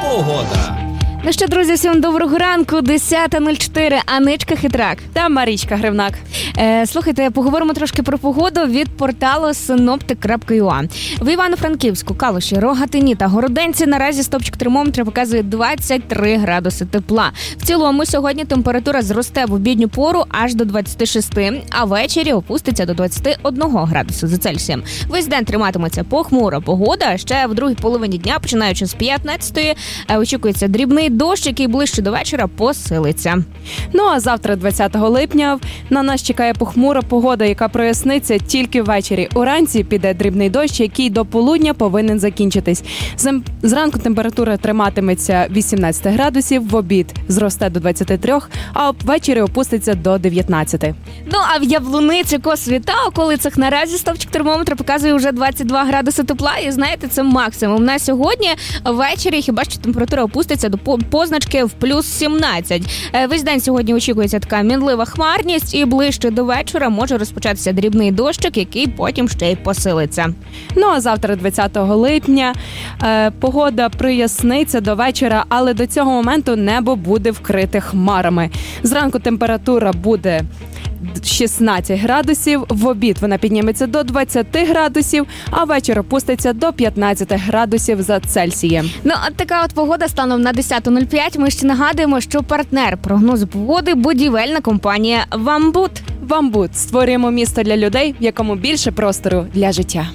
погода. Ну що, друзі, всім доброго ранку, 10:04, Аничка Хитрак. Та Марічка Гривнак. Слухайте, поговоримо трошки про погоду від порталу synoptic.ua. В Івано-Франківську, Калуші, Рогатині та Городенці наразі стопчик термометра показує 23 градуси тепла. В цілому сьогодні температура зросте в обідню пору аж до 26, а ввечері опуститься до 21 градусу за Цельсієм. Весь день триматиметься похмура погода, ще в другій половині дня, починаючи з 15-ї, очікується дрібний дощ, який ближче до вечора посилиться. Ну а завтра, 20 липня, на нас чекає похмура погода, яка проясниться тільки ввечері. Уранці піде дрібний дощ, який до полудня повинен закінчитись. Зранку температура триматиметься 18 градусів, в обід зросте до 23, а ввечері опуститься до 19. Ну а в Яблуниці, Косові та околицях наразі стовпчик термометра показує вже 22 градуси тепла. І знаєте, це максимум. На сьогодні ввечері хіба що температура опуститься до позначки в плюс 17. Весь день сьогодні очікується така мінлива хмарність, і ближче до вечора може розпочатися дрібний дощик, який потім ще й посилиться. Ну а завтра, 20 липня, погода проясниться до вечора, але до цього моменту небо буде вкрите хмарами. Зранку температура буде 16 градусів, в обід вона підніметься до 20 градусів, а ввечері опуститься до 15 градусів за Цельсієм. Ну, от така от погода станом на 10:05. Ми ще нагадуємо, що партнер прогнозу погоди – будівельна компанія «Вамбут». «Вамбут» – створюємо місто для людей, в якому більше простору для життя.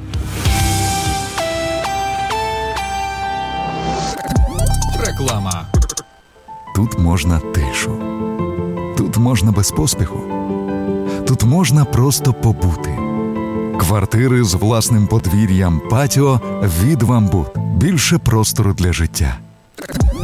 Реклама. Тут можна тишу. Тут можна без поспіху. Тут можна просто побути. Квартири з власним подвір'ям, патіо від «Вамбут». Більше простору для життя.